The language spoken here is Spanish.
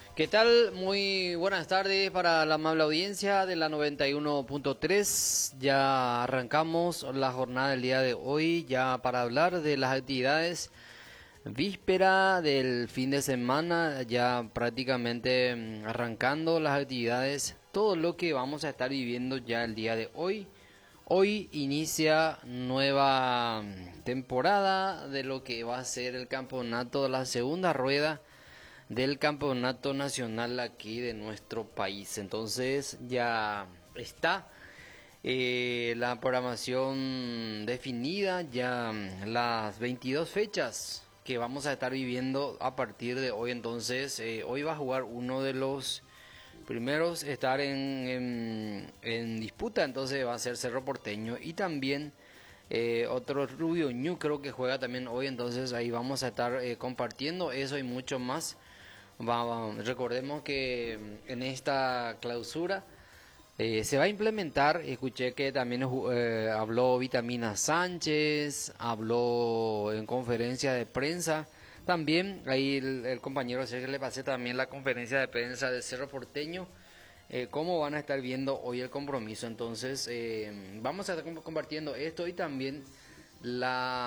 ¿Qué tal? Muy buenas tardes para la amable audiencia de la 91.3. Ya arrancamos la jornada del día de hoy, ya para hablar de las actividades víspera del fin de semana, ya prácticamente arrancando las actividades, todo lo que vamos a estar viviendo ya el día de hoy. Hoy inicia nueva temporada de lo que va a ser el campeonato de la segunda rueda del campeonato nacional aquí de nuestro país. Entonces ya está la programación definida, ya las 22 fechas que vamos a estar viviendo a partir de hoy. Entonces hoy va a jugar uno de los primeros estar en disputa, entonces va a ser Cerro Porteño y también otro Rubio Ñu creo que juega también hoy. Entonces ahí vamos a estar compartiendo eso y mucho más. Recordemos que en esta clausura se va a implementar. Escuché que también habló Vitamina Sánchez, habló en conferencia de prensa. También ahí el compañero Sergio le pasé también la conferencia de prensa de Cerro Porteño. Cómo van a estar viendo hoy el compromiso. Entonces vamos a estar compartiendo esto y también la